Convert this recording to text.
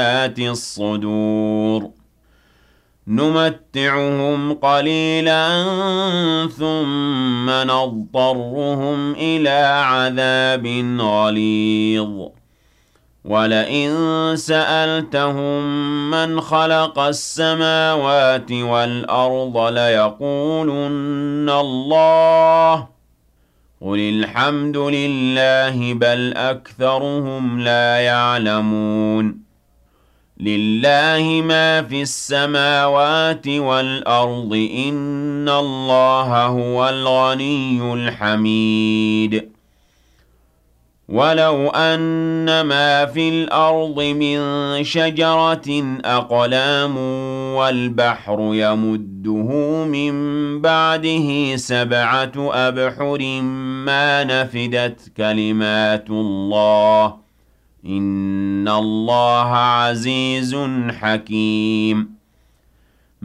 ذات الصدور نمتعهم قليلا ثم نضطرهم إلى عذاب غليظ ولئن سألتهم من خلق السماوات والأرض ليقولن الله قل الحمد لله بل أكثرهم لا يعلمون لله ما في السماوات والأرض إن الله هو الغني الحميد ولو أن ما في الأرض من شجرة أقلام والبحر يمده من بعده 7 أبحر ما نفدت كلمات الله إن الله عزيز حكيم